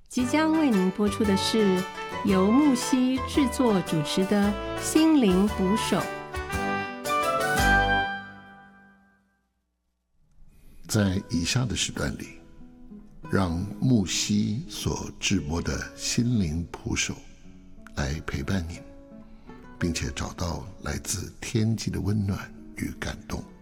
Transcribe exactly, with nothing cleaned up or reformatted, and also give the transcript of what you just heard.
即将为您播出的是由木西制作主持的《心灵捕手》。 在以下的时段里，让木西所制播的心灵捕手来陪伴您，并且找到来自天际的温暖与感动。